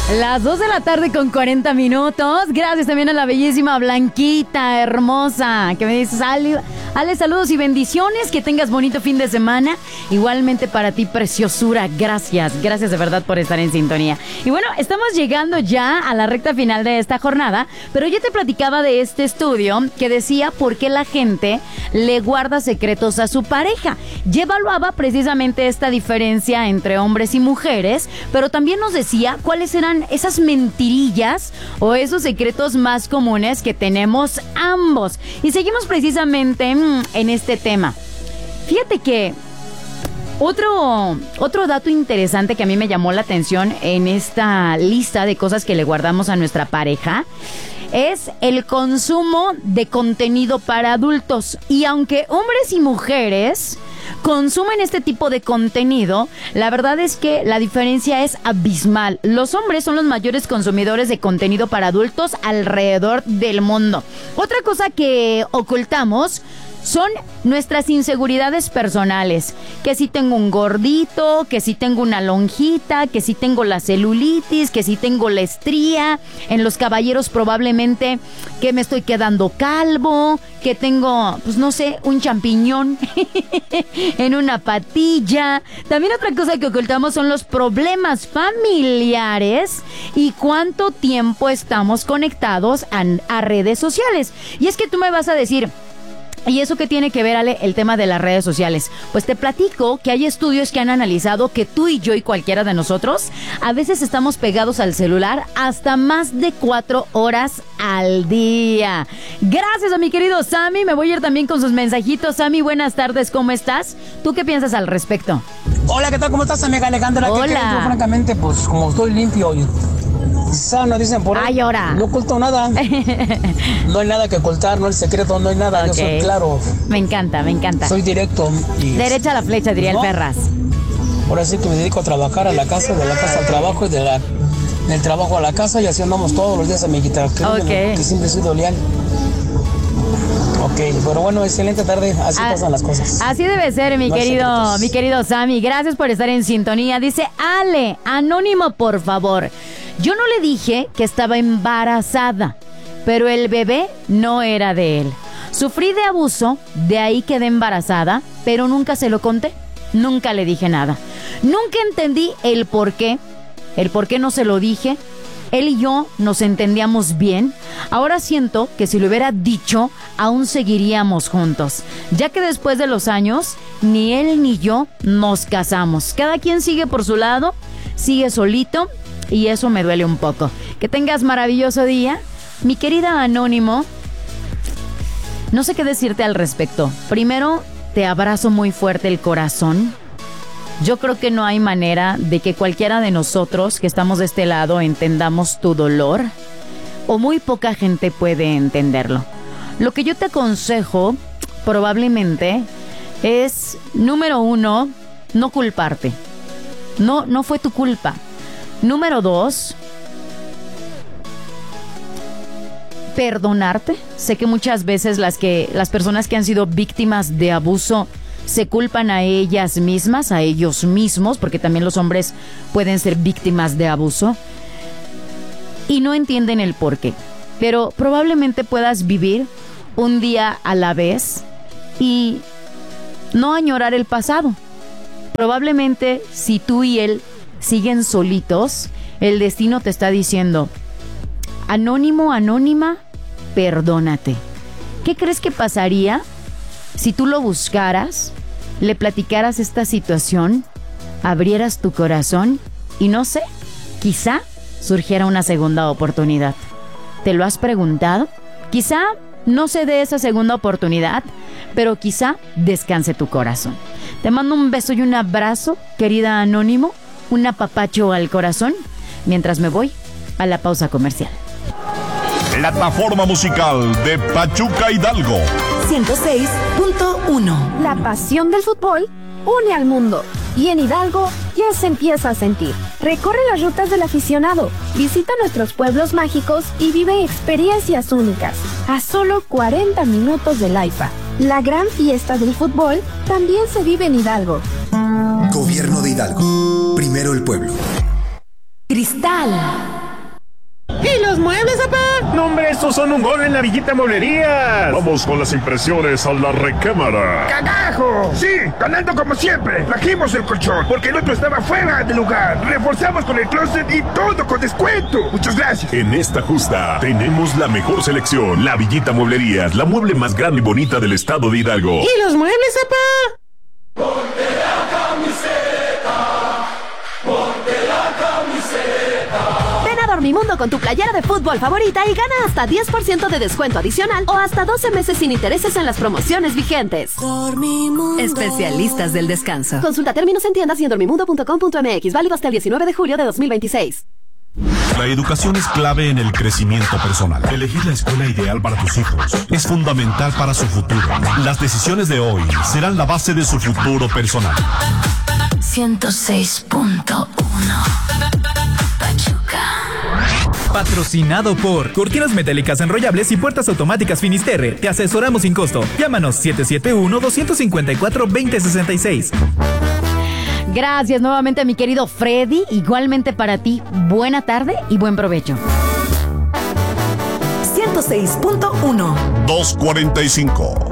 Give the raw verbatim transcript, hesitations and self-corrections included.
Las dos de la tarde con cuarenta minutos. Gracias también a la bellísima Blanquita, hermosa, que me dice, Ale, Ale, saludos y bendiciones, que tengas bonito fin de semana. Igualmente para ti, preciosura, gracias, gracias de verdad por estar en sintonía. Y bueno, estamos llegando ya a la recta final de esta jornada, pero yo te platicaba de este estudio que decía por qué la gente le guarda secretos a su pareja. Y evaluaba precisamente esta diferencia entre hombres y mujeres, pero también nos decía cuáles eran esas mentirillas o esos secretos más comunes que tenemos ambos. Y seguimos precisamente mmm, en este tema. Fíjate que otro, otro dato interesante que a mí me llamó la atención en esta lista de cosas que le guardamos a nuestra pareja es el consumo de contenido para adultos. Y aunque hombres y mujeres consumen este tipo de contenido, la verdad es que la diferencia es abismal. Los hombres son los mayores consumidores de contenido para adultos alrededor del mundo. Otra cosa que ocultamos son nuestras inseguridades personales. Que si tengo un gordito, que si tengo una lonjita, que si tengo la celulitis, que si tengo la estría. En los caballeros probablemente que me estoy quedando calvo, que tengo, pues no sé, un champiñón en una patilla. También otra cosa que ocultamos son los problemas familiares y cuánto tiempo estamos conectados a, a redes sociales. Y es que tú me vas a decir, ¿y eso qué tiene que ver, Ale, el tema de las redes sociales? Pues te platico que hay estudios que han analizado que tú y yo y cualquiera de nosotros a veces estamos pegados al celular hasta más de cuatro horas al día. Gracias a mi querido Sammy. Me voy a ir también con sus mensajitos. Sammy, buenas tardes, ¿cómo estás? ¿Tú qué piensas al respecto? Hola, ¿qué tal? ¿Cómo estás, amiga Alejandra? Hola. ¿Qué crees? Yo, francamente, pues como estoy limpio y sano, dicen por ahí. Ay, ahora. No oculto nada. No hay nada que ocultar, no hay secreto, no hay nada. Okay. Yo soy claro. Me encanta, me encanta. Soy directo. Y derecha a la flecha, diría ¿no? el Ferraz. Ahora sí que me dedico a trabajar a la casa, de la casa al trabajo y de la, del trabajo a la casa, y así andamos todos los días, amiguita. Créeme okay. que siempre he sido leal. Ok, pero bueno, excelente tarde, así ah, pasan las cosas. Así debe ser, mi no querido, mi querido Sammy. Gracias por estar en sintonía. Dice, Ale, anónimo, por favor. Yo no le dije que estaba embarazada, pero el bebé no era de él. Sufrí de abuso, de ahí quedé embarazada, pero nunca se lo conté. Nunca le dije nada. Nunca entendí el por qué. El por qué no se lo dije. Él y yo nos entendíamos bien. Ahora siento que si lo hubiera dicho, aún seguiríamos juntos, ya que después de los años, ni él ni yo nos casamos. Cada quien sigue por su lado, sigue solito, y eso me duele un poco. Que tengas maravilloso día. Mi querida Anónimo, no sé qué decirte al respecto. Primero, te abrazo muy fuerte el corazón. Yo creo que no hay manera de que cualquiera de nosotros que estamos de este lado entendamos tu dolor, o muy poca gente puede entenderlo. Lo que yo te aconsejo, probablemente, es, número uno, no culparte. No, no fue tu culpa. Número dos, perdonarte. Sé que muchas veces las que las personas que han sido víctimas de abuso se culpan a ellas mismas, a ellos mismos, porque también los hombres pueden ser víctimas de abuso y no entienden el porqué. Pero probablemente puedas vivir un día a la vez y no añorar el pasado. Probablemente si tú y él siguen solitos, el destino te está diciendo, anónimo, anónima, perdónate. ¿Qué crees que pasaría si tú lo buscaras, le platicaras esta situación, abrieras tu corazón y no sé, quizá surgiera una segunda oportunidad? ¿Te lo has preguntado? Quizá no se dé esa segunda oportunidad, pero quizá descanse tu corazón. Te mando un beso y un abrazo, querida Anónimo, un apapacho al corazón, mientras me voy a la pausa comercial. Plataforma musical de Pachuca Hidalgo. ciento seis punto uno. La pasión del fútbol une al mundo y en Hidalgo ya se empieza a sentir. Recorre las rutas del aficionado, visita nuestros pueblos mágicos y vive experiencias únicas a solo cuarenta minutos del AIFA. La gran fiesta del fútbol también se vive en Hidalgo. Gobierno de Hidalgo. Primero el pueblo. Cristal ¿Y los muebles, papá? No, hombre, estos son un gol en la Villita Mueblerías. Vamos con las impresiones a la recámara. ¡Cagajo! Sí, ganando como siempre. Trajimos el colchón porque el otro estaba fuera de lugar. Reforzamos con el closet y todo con descuento. Muchas gracias. En esta justa tenemos la mejor selección. La Villita Mueblerías, la mueble más grande y bonita del estado de Hidalgo. ¿Y los muebles, papá? Ponte la camiseta, ponte la camiseta. Ven a Dormimundo con tu playera de fútbol favorita y gana hasta diez por ciento de descuento adicional o hasta doce meses sin intereses en las promociones vigentes. Dormimundo. Especialistas del descanso. Consulta términos en tiendas y en dormimundo punto com punto m x. Válido hasta el diecinueve de julio de dos mil veintiséis. La educación es clave en el crecimiento personal. Elegir la escuela ideal para tus hijos es fundamental para su futuro. Las decisiones de hoy serán la base de su futuro personal. ciento seis punto uno Pachuca. Patrocinado por Cortinas Metálicas Enrollables y Puertas Automáticas Finisterre. Te asesoramos sin costo. Llámanos siete siete uno, dos cinco cuatro, dos cero seis seis. Gracias nuevamente a mi querido Freddy. Igualmente para ti, buena tarde y buen provecho. ciento seis punto uno dos cuarenta y cinco.